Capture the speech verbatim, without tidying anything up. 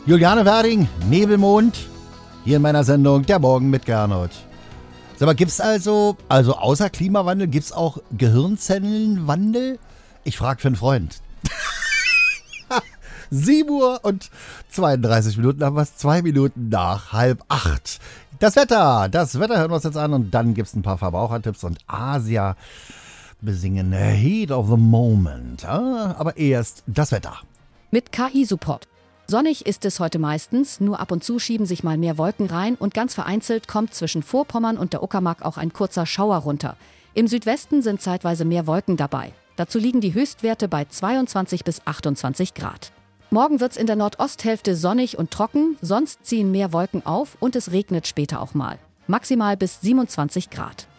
Juliane Werding, Nebelmond, hier in meiner Sendung Der Morgen mit Gernot. Sag mal, gibt's also, also außer Klimawandel, gibt's auch Gehirnzellenwandel? Ich frag für einen Freund. sieben Uhr und zweiunddreißig Minuten, haben wir es zwei Minuten nach halb acht. Das Wetter, das Wetter hören wir uns jetzt an und dann gibt's ein paar Verbrauchertipps und Asia besingen Heat of the Moment. Aber erst das Wetter. Mit K I-Support. Sonnig ist es heute meistens, nur ab und zu schieben sich mal mehr Wolken rein und ganz vereinzelt kommt zwischen Vorpommern und der Uckermark auch ein kurzer Schauer runter. Im Südwesten sind zeitweise mehr Wolken dabei. Dazu liegen die Höchstwerte bei zweiundzwanzig bis achtundzwanzig Grad. Morgen wird's in der Nordosthälfte sonnig und trocken, sonst ziehen mehr Wolken auf und es regnet später auch mal. Maximal bis siebenundzwanzig Grad.